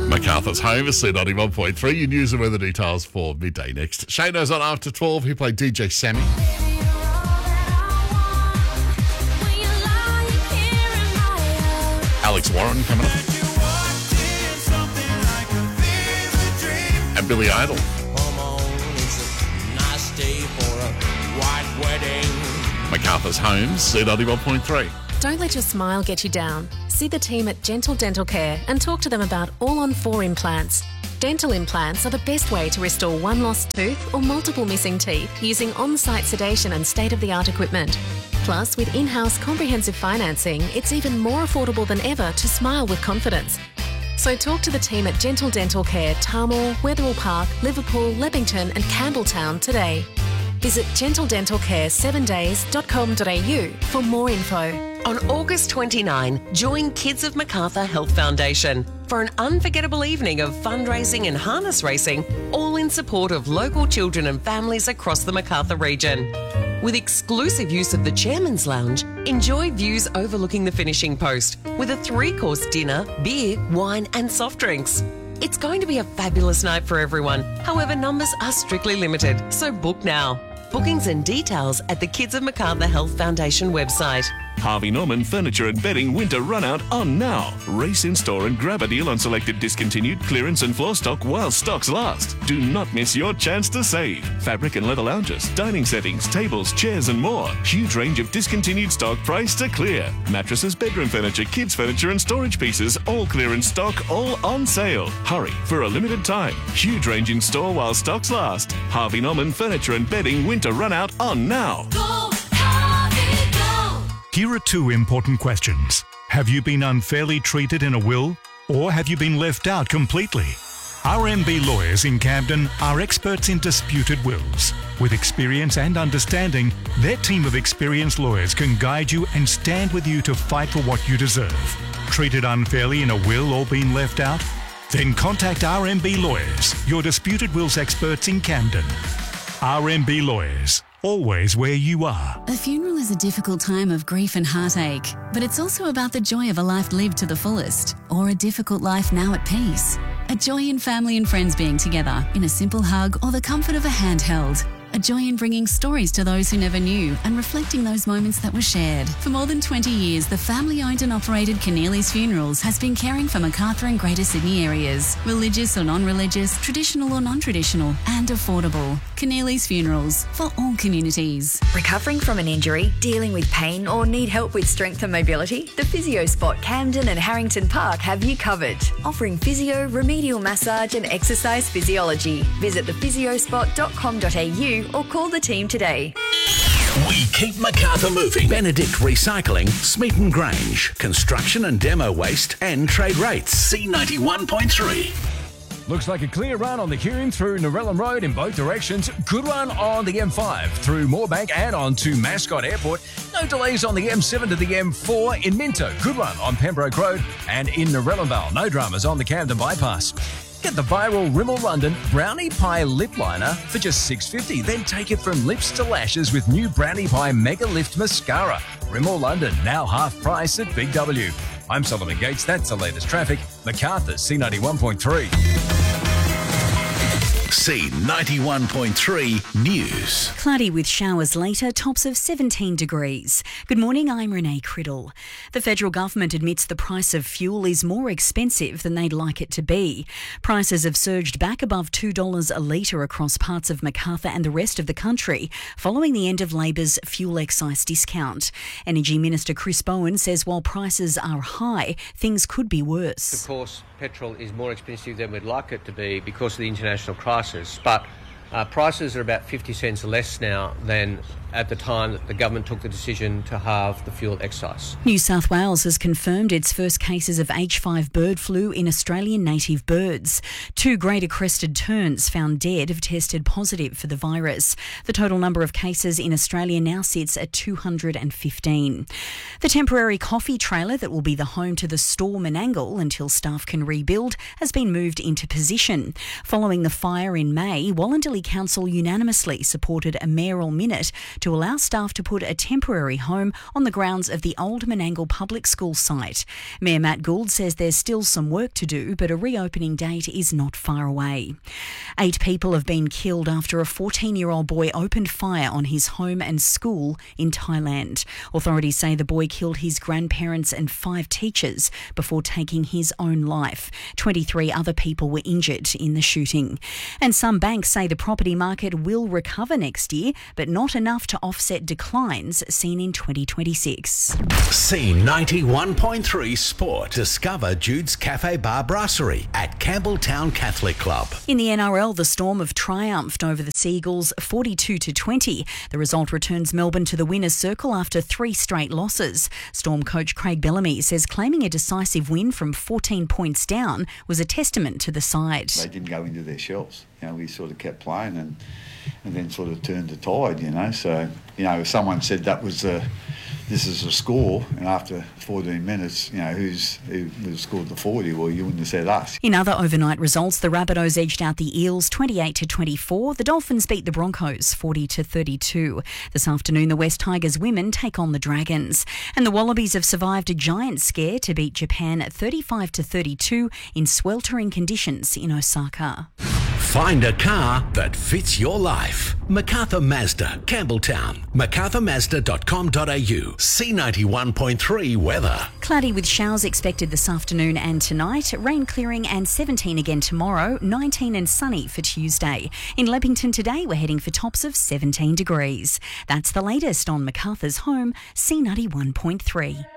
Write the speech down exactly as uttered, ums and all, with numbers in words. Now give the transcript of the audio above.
Macarthur's home is C ninety-one point three. Your news and weather details for midday next. Shano's on after twelve. He played D J Sammy. Alex Warren coming up. And Billy Idol. Macarthur's home, C ninety-one point three. Don't let your smile get you down. See the team at Gentle Dental Care and talk to them about all-on-four implants. Dental implants are the best way to restore one lost tooth or multiple missing teeth using on-site sedation and state-of-the-art equipment. Plus, with in-house comprehensive financing, it's even more affordable than ever to smile with confidence. So talk to the team at Gentle Dental Care, Tarmore, Wetherill Park, Liverpool, Leppington and Campbelltown today. Visit gentle dental care seven days dot com dot a u for more info. On August twenty-ninth, join Kids of Macarthur Health Foundation for an unforgettable evening of fundraising and harness racing, all in support of local children and families across the Macarthur region. With exclusive use of the Chairman's Lounge, enjoy views overlooking the finishing post with a three-course dinner, beer, wine and soft drinks. It's going to be a fabulous night for everyone. However, numbers are strictly limited, so book now. Bookings and details at the Kids of Macarthur Health Foundation website. Harvey Norman Furniture and Bedding Winter Runout on now. Race in store and grab a deal on selected discontinued clearance and floor stock while stocks last. Do not miss your chance to save. Fabric and leather lounges, dining settings, tables, chairs and more. Huge range of discontinued stock priced to clear. Mattresses, bedroom furniture, kids furniture and storage pieces, all clearance stock, all on sale. Hurry for a limited time. Huge range in store while stocks last. Harvey Norman Furniture and Bedding Winter Runout on now. Go, Harvey, go! Here are two important questions. Have you been unfairly treated in a will, or have you been left out completely? R M B Lawyers in Camden are experts in disputed wills. With experience and understanding, their team of experienced lawyers can guide you and stand with you to fight for what you deserve. Treated unfairly in a will or been left out? Then contact R M B Lawyers, your disputed wills experts in Camden. R M B Lawyers, always where you are. A funeral is a difficult time of grief and heartache, but it's also about the joy of a life lived to the fullest, or a difficult life now at peace. A joy in family and friends being together, in a simple hug or the comfort of a handheld. A joy in bringing stories to those who never knew and reflecting those moments that were shared. For more than twenty years, the family-owned and operated Keneally's Funerals has been caring for Macarthur and Greater Sydney areas. Religious or non-religious, traditional or non-traditional, and affordable. Keneally's Funerals, for all communities. Recovering from an injury, dealing with pain or need help with strength and mobility? The Physio Spot Camden and Harrington Park have you covered. Offering physio, remedial massage and exercise physiology. Visit the physio spot dot com dot a u or call the team today. We keep Macarthur moving. Benedict Recycling, Smeaton Grange, construction and demo waste and trade rates. C ninety-one point three. Looks like a clear run on the Hume through Narellan Road in both directions. Good run on the M five through Moorebank and on to Mascot Airport. No delays on the M seven to the M four in Minto. Good run on Pembroke Road and in Narellanvale. No dramas on the Camden Bypass. Get the viral Rimmel London Brownie Pie Lip Liner for just six dollars fifty. Then take it from lips to lashes with new Brownie Pie Mega Lift Mascara. Rimmel London, now half price at Big W. I'm Solomon Gates. That's the latest traffic. Macarthur, C ninety-one point three. C ninety-one point three News. Cloudy with showers later, tops of seventeen degrees. Good morning, I'm Renee Criddle. The federal government admits the price of fuel is more expensive than they'd like it to be. Prices have surged back above two dollars a litre across parts of Macarthur and the rest of the country, following the end of Labor's fuel excise discount. Energy Minister Chris Bowen says while prices are high, things could be worse. Of course, petrol is more expensive than we'd like it to be because of the international crisis, but uh, prices are about fifty cents less now than at the time that the government took the decision to halve the fuel excise. New South Wales has confirmed its first cases of H five bird flu in Australian native birds. Two greater crested terns found dead have tested positive for the virus. The total number of cases in Australia now sits at two hundred fifteen. The temporary coffee trailer that will be the home to the store Menangle until staff can rebuild has been moved into position. Following the fire in May, Wallandilly Kimberley Council unanimously supported a mayoral minute to allow staff to put a temporary home on the grounds of the old Menangle Public School site. Mayor Matt Gould says there's still some work to do, but a reopening date is not far away. Eight people have been killed after a fourteen-year-old boy opened fire on his home and school in Thailand. Authorities say the boy killed his grandparents and five teachers before taking his own life. twenty-three other people were injured in the shooting. And some banks say the property market will recover next year, but not enough to offset declines seen in twenty twenty-six. C ninety-one point three Sport. Discover Jude's Cafe Bar Brasserie at Campbelltown Catholic Club. In the N R L, the Storm have triumphed over the Seagulls forty-two to twenty. The result returns Melbourne to the winner's circle after three straight losses. Storm coach Craig Bellamy says claiming a decisive win from fourteen points down was a testament to the side. They didn't go into their shells. You know, we sort of kept playing and and then sort of turned the tide, you know. So, you know, if someone said that was a, this is a score, and after fourteen minutes, you know, who's who would have scored the forty? Well, you wouldn't have said us. In other overnight results, the Rabbitohs edged out the Eels twenty-eight to twenty-four. The Dolphins beat the Broncos forty to thirty-two. This afternoon, the West Tigers women take on the Dragons. And the Wallabies have survived a giant scare to beat Japan thirty-five to thirty-two in sweltering conditions in Osaka. Find a car that fits your life. MacArthur Mazda, Campbelltown. macarthur mazda dot com dot a u. C ninety-one point three weather. Cloudy with showers expected this afternoon and tonight. Rain clearing and seventeen again tomorrow. nineteen and sunny for Tuesday. In Leppington today, we're heading for tops of seventeen degrees. That's the latest on MacArthur's Home, C ninety-one point three.